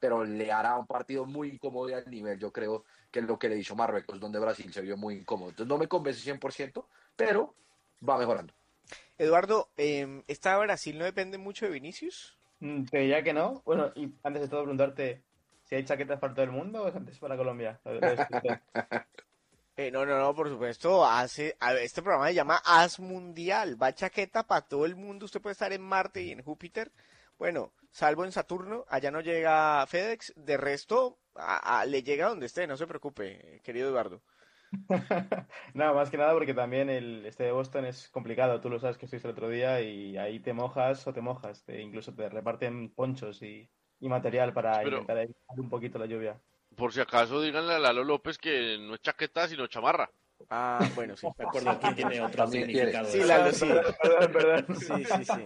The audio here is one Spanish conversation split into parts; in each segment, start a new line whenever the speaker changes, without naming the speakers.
pero le hará un partido muy incómodo y al nivel, yo creo que es lo que le hizo Marruecos, donde Brasil se vio muy incómodo. Entonces no me convence 100%, pero va mejorando.
Eduardo, ¿esta Brasil no depende mucho de Vinicius?
Te diría que no. Bueno, y antes de todo preguntarte si hay chaquetas para todo el mundo o es antes para Colombia. Lo escrito.
No, por supuesto, este programa se llama As Mundial, va chaqueta para todo el mundo, usted puede estar en Marte y en Júpiter, bueno, salvo en Saturno, allá no llega FedEx, de resto le llega donde esté, no se preocupe, querido Eduardo.
No, más que nada porque también este de Boston es complicado. Tú lo sabes que estuviste el otro día y ahí te mojas o te mojas. Incluso te reparten ponchos y material
Sí,
para
pero
intentar evitar un poquito la lluvia.
por si acaso díganle a Lalo López que no es chaqueta sino chamarra.
Ah, bueno, sí.
De acuerdo, aquí tiene otro
También quiere.
significado
Sí,
eso.
Lalo, sí.
Perdón, perdón.
Sí, sí, sí.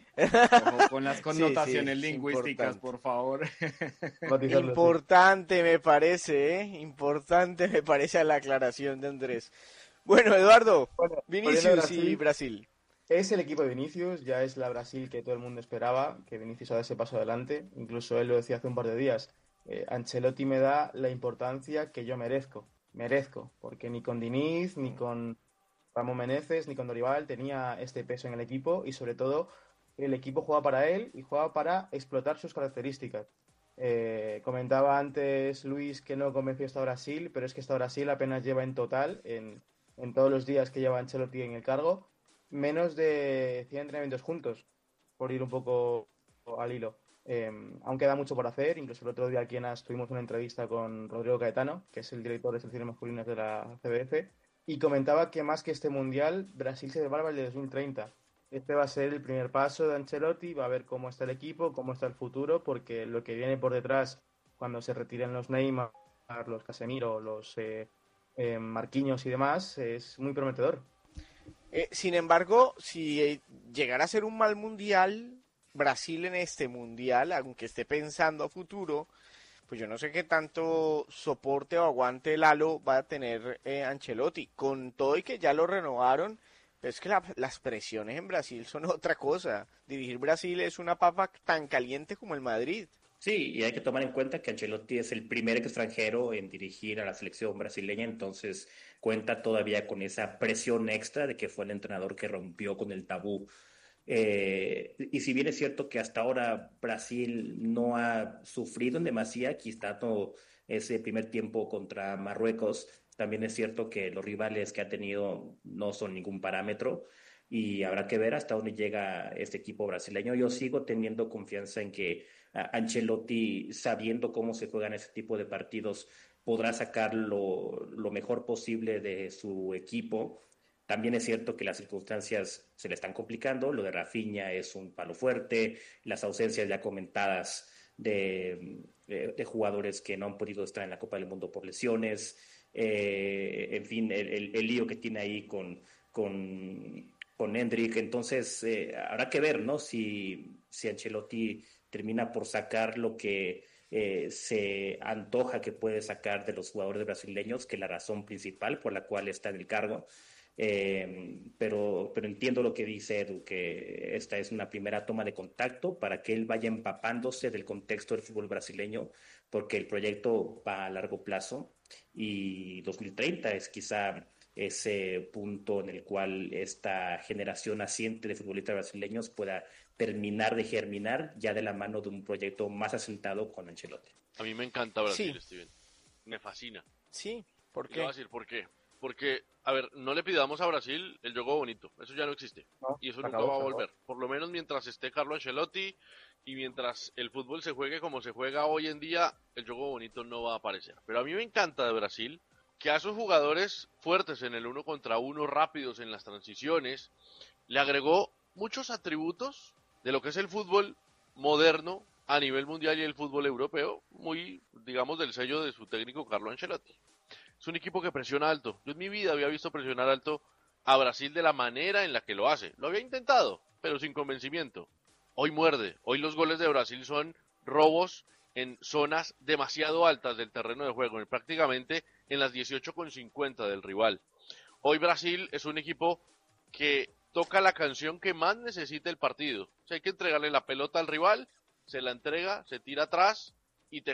Ojo con las
Sí, sí,
connotaciones
es
lingüísticas,
importante.
por favor.
Matizarlo, sí.
Importante me parece, ¿eh? Importante me parece a la aclaración de Andrés. Bueno, Eduardo,
Bueno, volviendo a
Vinicius y
Brasil,
Brasil.
es el equipo de Vinicius, ya es la Brasil que todo el mundo esperaba, que Vinicius ha dado ese paso adelante. Incluso él lo decía hace un par de días. Ancelotti me da la importancia que yo merezco. Merezco, porque ni con Diniz, ni con Ramón Meneses, ni con Dorival tenía este peso en el equipo y sobre todo el equipo juega para él y juega para explotar sus características. Comentaba antes Luis que no convenció esta Brasil, pero es que esta Brasil apenas lleva en total, en todos los días que lleva Ancelotti en el cargo, menos de 100 entrenamientos juntos, por ir un poco al hilo. Aún queda mucho por hacer, incluso el otro día aquí en AS tuvimos una entrevista con Rodrigo Caetano, que es el director de selecciones masculinas de la CBF, y comentaba que más que este mundial, Brasil se prepara para el de 2030. Este va a ser el primer paso de Ancelotti, va a ver cómo está el equipo, cómo está el futuro, porque lo que viene por detrás, cuando se retiren los Neymar, los Casemiro, los Marquinhos y demás, es muy prometedor.
Sin embargo, si llegara a ser un mal mundial, Brasil en este mundial, aunque esté pensando a futuro, pues yo no sé qué tanto soporte o aguante Lalo va a tener Ancelotti. Con todo y que ya lo renovaron, pero es que las presiones en Brasil son otra cosa. Dirigir Brasil es una papa tan caliente como el Madrid.
Sí, y hay que tomar en cuenta que Ancelotti es el primer extranjero en dirigir a la selección brasileña, entonces cuenta todavía con esa presión extra de que fue el entrenador que rompió con el tabú. Y si bien es cierto que hasta ahora Brasil no ha sufrido en demasía, quitando ese primer tiempo contra Marruecos, también es cierto que los rivales que ha tenido no son ningún parámetro y habrá que ver hasta dónde llega este equipo brasileño. Yo sigo teniendo confianza en que Ancelotti, sabiendo cómo se juegan ese tipo de partidos, podrá sacar lo mejor posible de su equipo. También es cierto que las circunstancias se le están complicando, lo de Rafinha es un palo fuerte, las ausencias ya comentadas de jugadores que no han podido estar en la Copa del Mundo por lesiones, en fin, el lío que tiene ahí con Hendrik, entonces habrá que ver, ¿no? Si Ancelotti termina por sacar lo que se antoja que puede sacar de los jugadores brasileños, que es la razón principal por la cual está en el cargo. Pero entiendo lo que dice Edu, que esta es una primera toma de contacto para que él vaya empapándose del contexto del fútbol brasileño, porque el proyecto va a largo plazo y 2030 es quizá ese punto en el cual esta generación naciente de futbolistas brasileños pueda terminar de germinar ya de la mano de un proyecto más asentado con Ancelotti.
A mí me encanta
Sí,
Brasil, Steven. Me fascina.
sí, ¿por
Y le voy a
qué?
decir por qué. Porque, a ver, no le pidamos a Brasil el juego bonito. Eso ya no existe.
No,
Y eso
se
nunca
acabó,
va a
se acabó.
volver. Por lo menos mientras esté Carlo Ancelotti y mientras el fútbol se juegue como se juega hoy en día, el juego bonito no va a aparecer. Pero a mí me encanta de Brasil que a esos jugadores fuertes en el uno contra uno, rápidos en las transiciones, le agregó muchos atributos de lo que es el fútbol moderno a nivel mundial y el fútbol europeo, muy, digamos, del sello de su técnico Carlo Ancelotti. Es un equipo que presiona alto. Yo en mi vida había visto presionar alto a Brasil de la manera en la que lo hace. Lo había intentado, pero sin convencimiento. Hoy muerde. Hoy los goles de Brasil son robos en zonas demasiado altas del terreno de juego, prácticamente en las 18,50 del rival. Hoy Brasil es un equipo que toca la canción que más necesita el partido. O sea, hay que entregarle la pelota al rival, se la entrega, se tira atrás